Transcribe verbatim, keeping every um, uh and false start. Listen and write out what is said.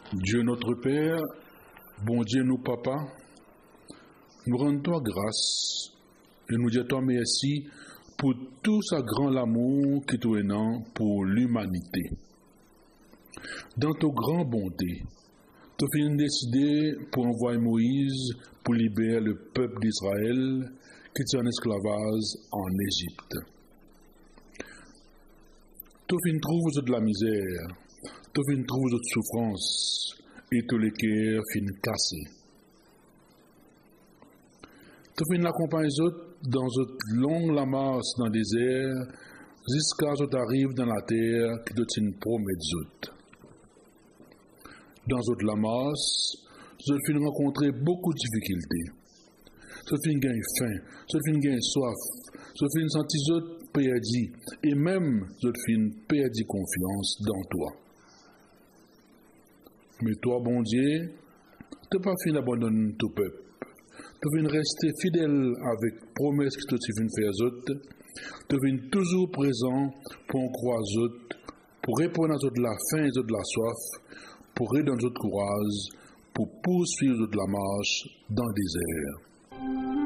Dieu notre Père, bon Dieu nous Papa, nous rendons toi grâce et nous disons toi merci pour tout ce grand amour qui tu es pour l'humanité. Dans ta grande bonté, tu as décidé pour envoyer Moïse pour libérer le peuple d'Israël qui est en esclavage en Égypte. Tu as trouvé de la misère, tu as trouvé de souffrance et tous les cœurs fin cassés. Tu as l'accompagner dans une longue lamasse dans le désert jusqu'à ce que tu arrives dans la terre qui te promet d'autres. Dans cette lamasse, je fin rencontrer beaucoup de difficultés. Je fin gagner faim, je fin gagner soif, je fin sentir perdu et même je fin perdu confiance dans toi. Mais toi, bon Dieu, tu n'as pas fini d'abandonner ton peuple. Tu viens rester fidèle avec promesse que tu viens faire autres. Tu viens toujours présent pour en croire autres, pour répondre à de la faim et de la soif, pour aider dans notre courage, pour poursuivre de la marche dans le désert.